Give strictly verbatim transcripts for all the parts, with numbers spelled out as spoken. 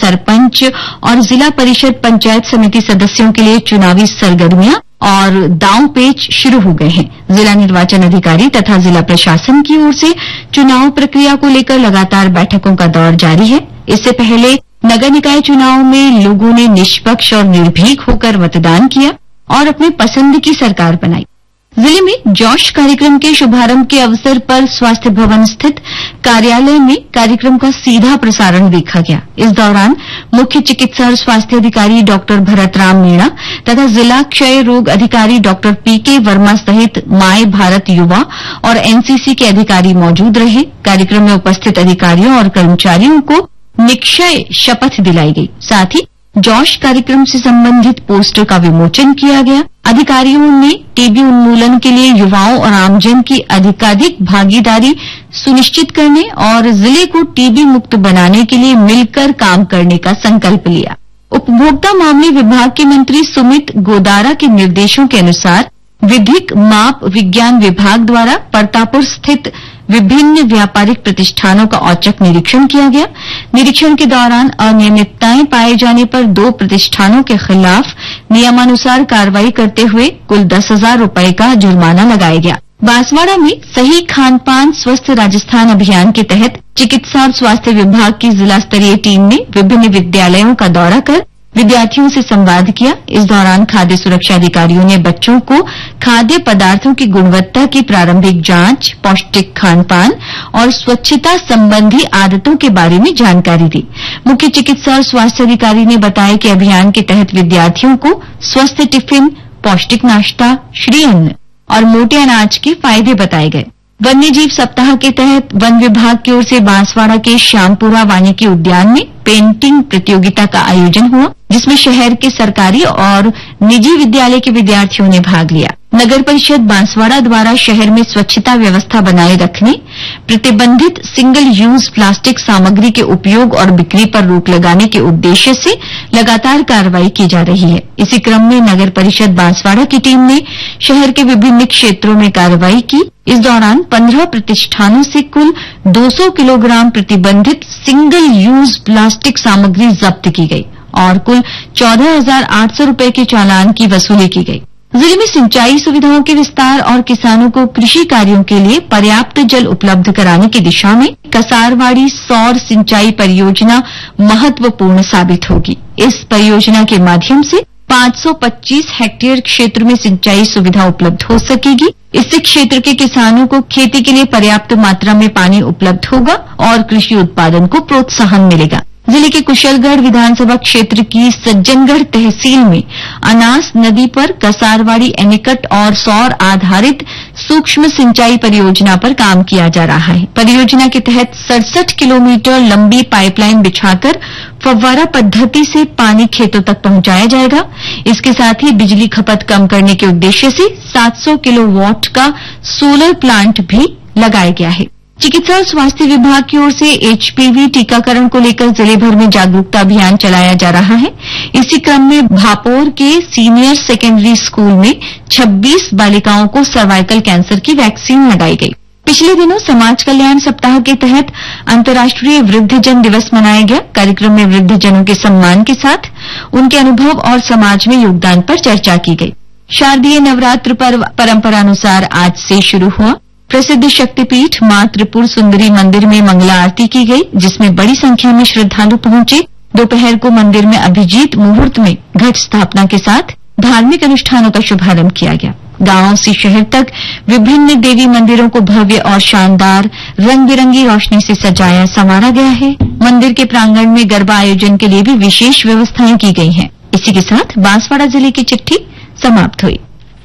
सरपंच और जिला परिषद पंचायत समिति सदस्यों के लिए चुनावी सरगर्मियां और दांव पेच शुरू हो गए हैं। जिला निर्वाचन अधिकारी तथा जिला प्रशासन की ओर से चुनाव प्रक्रिया को लेकर लगातार बैठकों का दौर जारी है। इससे पहले नगर निकाय चुनाव में लोगों ने निष्पक्ष और निर्भीक होकर मतदान किया और अपने पसंद की सरकार बनाई। जिले में जोश कार्यक्रम के शुभारंभ के अवसर पर स्वास्थ्य भवन स्थित कार्यालय में कार्यक्रम का सीधा प्रसारण देखा गया। इस दौरान मुख्य चिकित्सा और स्वास्थ्य अधिकारी डॉक्टर भरतराम मीणा तथा जिला क्षय रोग अधिकारी डॉक्टर पीके वर्मा सहित माय भारत युवा और एनसीसी के अधिकारी मौजूद रहे। कार्यक्रम में उपस्थित अधिकारियों और कर्मचारियों को निक्षय शपथ दिलाई गई। साथ ही जोश कार्यक्रम से संबंधित पोस्टर का विमोचन किया गया। अधिकारियों ने टीबी उन्मूलन के लिए युवाओं और आमजन की अधिकाधिक भागीदारी सुनिश्चित करने और जिले को टीबी मुक्त बनाने के लिए मिलकर काम करने का संकल्प लिया। उपभोक्ता मामले विभाग के मंत्री सुमित गोदारा के निर्देशों के अनुसार विधिक माप विज्ञान विभाग द्वारा परतापुर स्थित विभिन्न व्यापारिक प्रतिष्ठानों का औचक निरीक्षण किया गया। निरीक्षण के दौरान अनियमितताएं पाए जाने पर दो प्रतिष्ठानों के खिलाफ नियमानुसार कार्रवाई करते हुए कुल दस हजार रूपये का जुर्माना लगाया गया। बांसवाड़ा में सही खान पान स्वस्थ राजस्थान अभियान के तहत चिकित्सा और स्वास्थ्य विभाग की जिला स्तरीय टीम ने विभिन्न विद्यालयों का दौरा कर विद्यार्थियों से संवाद किया। इस दौरान खाद्य सुरक्षा अधिकारियों ने बच्चों को खाद्य पदार्थों की गुणवत्ता की प्रारंभिक जांच, पौष्टिक खान पान और स्वच्छता संबंधी आदतों के बारे में जानकारी दी। मुख्य चिकित्सा और स्वास्थ्य अधिकारी ने बताया कि अभियान के तहत विद्यार्थियों को स्वस्थ टिफिन, पौष्टिक नाश्ता, श्री अन्न और मोटे अनाज के फायदे बताए गए। वन्य जीव सप्ताह के तहत वन विभाग की ओर से बांसवाड़ा के श्यामपुरा वानिकी उद्यान में पेंटिंग प्रतियोगिता का आयोजन हुआ, जिसमें शहर के सरकारी और निजी विद्यालय के विद्यार्थियों ने भाग लिया। नगर परिषद बांसवाड़ा द्वारा शहर में स्वच्छता व्यवस्था बनाए रखने, प्रतिबंधित सिंगल यूज प्लास्टिक सामग्री के उपयोग और बिक्री पर रोक लगाने के उद्देश्य से लगातार कार्रवाई की जा रही है। इसी क्रम में नगर परिषद बांसवाड़ा की टीम ने शहर के विभिन्न क्षेत्रों में कार्रवाई की। इस दौरान पंद्रह प्रतिष्ठानों से कुल दो सौ किलोग्राम प्रतिबंधित सिंगल यूज प्लास्टिक सामग्री जब्त की गई और कुल चौदह हजार आठ सौ रूपये के चालान की वसूली की गई। जिले में सिंचाई सुविधाओं के विस्तार और किसानों को कृषि कार्यों के लिए पर्याप्त जल उपलब्ध कराने की दिशा में कसारवाड़ी सौर सिंचाई परियोजना महत्वपूर्ण साबित होगी। इस परियोजना के माध्यम से पांच सौ पच्चीस हेक्टेयर क्षेत्र में सिंचाई सुविधा उपलब्ध हो सकेगी। इससे क्षेत्र के किसानों को खेती के लिए पर्याप्त मात्रा में पानी उपलब्ध होगा और कृषि उत्पादन को प्रोत्साहन मिलेगा। जिले के कुशलगढ़ विधानसभा क्षेत्र की सज्जनगढ़ तहसील में अनास नदी पर कसारवाड़ी एनीकट और सौर आधारित सूक्ष्म सिंचाई परियोजना पर काम किया जा रहा है। परियोजना के तहत सड़सठ किलोमीटर लंबी पाइपलाइन बिछाकर फव्वारा पद्धति से पानी खेतों तक पहुंचाया जाएगा। इसके साथ ही बिजली खपत कम करने के उद्देश्य से सात सौ किलोवाट का सोलर प्लांट भी लगाया गया है। चिकित्सा और स्वास्थ्य विभाग की ओर से एचपीवी टीकाकरण को लेकर जिले भर में जागरूकता अभियान चलाया जा रहा है। इसी क्रम में भापोर के सीनियर सेकेंडरी स्कूल में छब्बीस बालिकाओं को सर्वाइकल कैंसर की वैक्सीन लगाई गई। पिछले दिनों समाज कल्याण सप्ताह के तहत अंतर्राष्ट्रीय वृद्धजन दिवस मनाया गया। कार्यक्रम में वृद्धजनों के सम्मान के साथ उनके अनुभव और समाज में योगदान पर चर्चा की गई। शारदीय नवरात्र पर्व परंपरानुसार आज से शुरू हुआ। प्रसिद्ध शक्तिपीठ मां त्रिपुर सुंदरी मंदिर में मंगला आरती की गई, जिसमें बड़ी संख्या में श्रद्धालु पहुंचे। दोपहर को मंदिर में अभिजीत मुहूर्त में घट स्थापना के साथ धार्मिक अनुष्ठानों का शुभारंभ किया गया। गांव से शहर तक विभिन्न देवी मंदिरों को भव्य और शानदार रंग बिरंगी रोशनी से सजाया संवारा गया है। मंदिर के प्रांगण में गरबा आयोजन के लिए भी विशेष व्यवस्थाएं की गई हैं। इसी के साथ बांसवाड़ा जिले की चिट्ठी समाप्त हुई।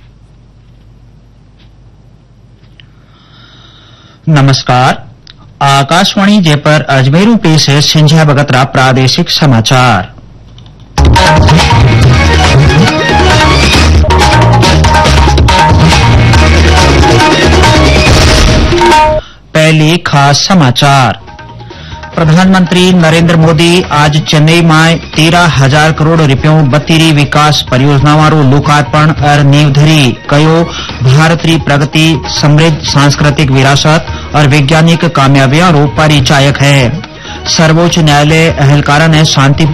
नमस्कार, आकाशवाणी जयपुर अजमेर पेश है सिंझा बगतरा प्रादेशिक समाचार। पहले खास समाचार। प्रधानमंत्री नरेंद्र मोदी आज चेन्नई में तेरह हजार करोड़ रुपयों बत्तीरी विकास परियोजनाओं लोकार्पण और नींव धरी। कयो भारत री प्रगति समृद्ध सांस्कृतिक विरासत और वैज्ञानिक कामयाबियों परिचायक है। सर्वोच्च न्यायालय अहलकारा ने शांति